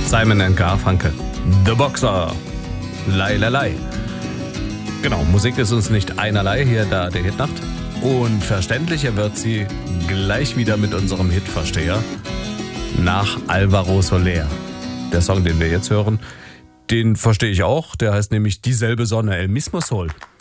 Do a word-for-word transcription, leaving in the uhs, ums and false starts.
Simon and Garfunkel. The Boxer. Lei, lei, lei. Genau, Musik ist uns nicht einerlei hier da der Hitnacht. Und verständlicher wird sie gleich wieder mit unserem Hitversteher nach Alvaro Soler. Der Song, den wir jetzt hören, den verstehe ich auch. Der heißt nämlich Dieselbe Sonne, El Mismo Sol.